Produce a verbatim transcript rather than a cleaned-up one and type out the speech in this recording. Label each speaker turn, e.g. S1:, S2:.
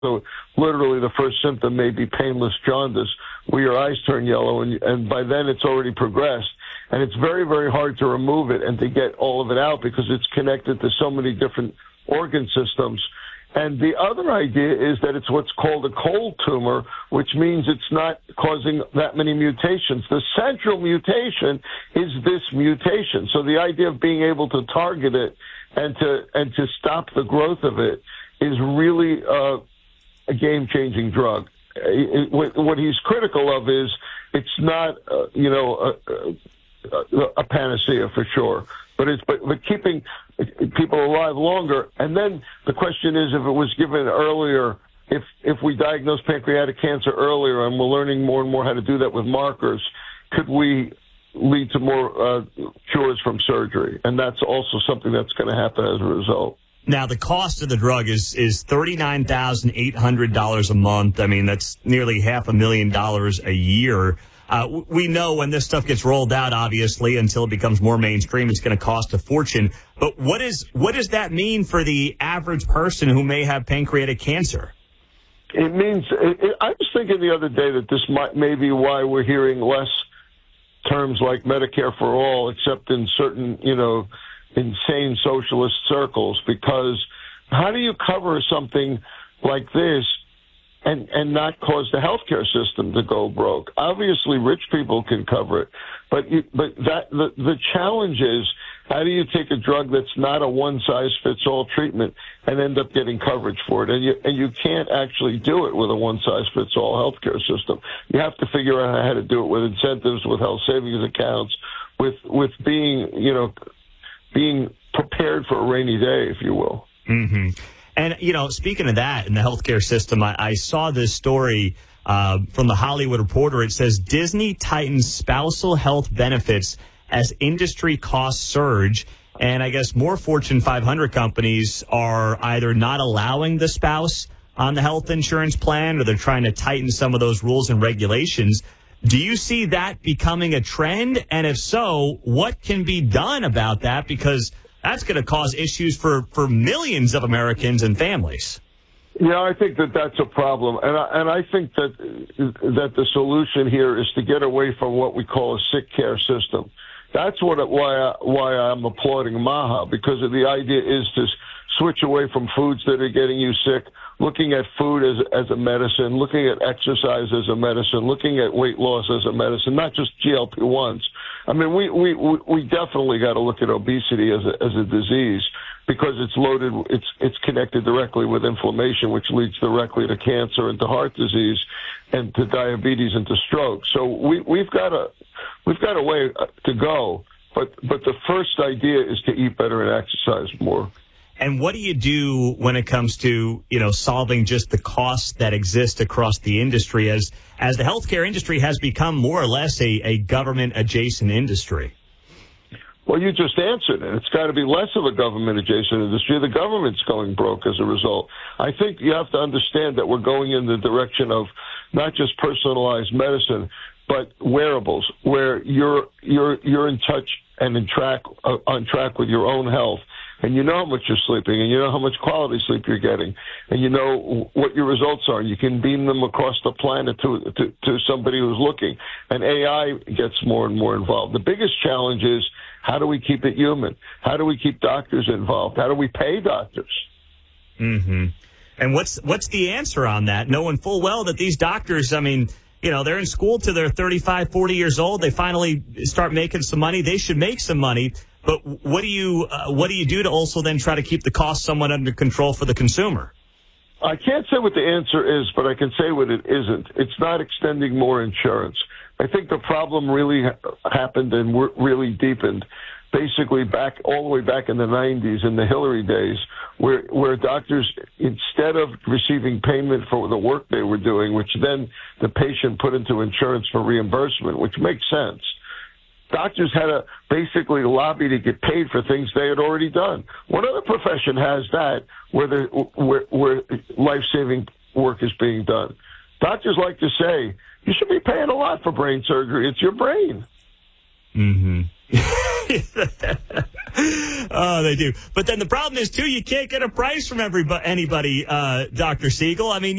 S1: So literally the first symptom may be painless jaundice, where your eyes turn yellow, and, and by then it's already progressed. And it's very, very hard to remove it and to get all of it out because it's connected to so many different organ systems. And the other idea is that it's what's called a cold tumor, which means it's not causing that many mutations. The central mutation is this mutation. So the idea of being able to target it and to and to stop the growth of it is really uh, a game-changing drug. It, it, what he's critical of is it's not, uh, you know, a, a, a panacea for sure. But it's but, but keeping people alive longer. And then the question is, if it was given earlier, if if we diagnose pancreatic cancer earlier, and we're learning more and more how to do that with markers, could we lead to more uh, cures from surgery? And that's also something that's going to happen as a result.
S2: Now, the cost of the drug is is thirty-nine thousand eight hundred dollars a month. I mean, that's nearly half a million dollars a year. Uh, we know when this stuff gets rolled out, obviously, until it becomes more mainstream, it's going to cost a fortune. But what is what does that mean for the average person who may have pancreatic cancer?
S1: It means it, it, I was thinking the other day that this might may be why we're hearing less terms like Medicare for all, except in certain, you know, insane socialist circles. Because how do you cover something like this and and not cause the healthcare system to go broke? Obviously, rich people can cover it, but you, but that the the challenge is, how do you take a drug that's not a one size fits all treatment and end up getting coverage for it? And you and you can't actually do it with a one size fits all healthcare system. You have to figure out how to do it with incentives, with health savings accounts, with with being you know being prepared for a rainy day, if you will.
S2: Mm-hmm. And, you know, speaking of that in the healthcare system, I, I saw this story uh, from the Hollywood Reporter. It says Disney tightens spousal health benefits as industry costs surge. And I guess more Fortune five hundred companies are either not allowing the spouse on the health insurance plan, or they're trying to tighten some of those rules and regulations. Do you see that becoming a trend? And if so, what can be done about that? Because that's going to cause issues for, for millions of Americans and families.
S1: Yeah, I think that that's a problem. And I, and I think that that the solution here is to get away from what we call a sick care system. That's what why I, why I'm applauding MAHA, because of the idea is to switch away from foods that are getting you sick, looking at food as as a medicine, looking at exercise as a medicine, looking at weight loss as a medicine, not just G L P ones. I mean, we we we definitely got to look at obesity as a as a disease, because it's loaded, it's it's connected directly with inflammation, which leads directly to cancer and to heart disease, and to diabetes and to stroke. So we we've got a we've got a way to go, but but the first idea is to eat better and exercise more.
S2: And what do you do when it comes to, you know, solving just the costs that exist across the industry, as as the healthcare industry has become more or less a, a government-adjacent industry?
S1: Well, you just answered it. It's got to be less of a government-adjacent industry. The government's going broke as a result. I think you have to understand that we're going in the direction of not just personalized medicine, but wearables, where you're you're you're in touch and in track uh, on track with your own health. And you know how much you're sleeping, and you know how much quality sleep you're getting, and you know what your results are. You can beam them across the planet to, to, to somebody who's looking. And A I gets more and more involved. The biggest challenge is, how do we keep it human? How do we keep doctors involved? How do we pay doctors?
S2: Mm-hmm. And what's what's the answer on that? Knowing full well that these doctors, I mean, you know, they're in school till they're thirty-five, forty years old. They finally start making some money. They should make some money. But what do you uh, what do you do to also then try to keep the cost somewhat under control for the consumer?
S1: I can't say what the answer is, but I can say what it isn't. It's not extending more insurance. I think the problem really ha- happened and w- really deepened basically back all the way back in the nineties, in the Hillary days, where where doctors, instead of receiving payment for the work they were doing, which then the patient put into insurance for reimbursement, which makes sense, doctors had to basically lobby to get paid for things they had already done. What other profession has that, where, the, where, where life-saving work is being done? Doctors like to say, you should be paying a lot for brain surgery. It's your brain.
S2: Mm-hmm. Oh, they do. But then the problem is, too, you can't get a price from everybody, anybody, uh, Doctor Siegel. I mean,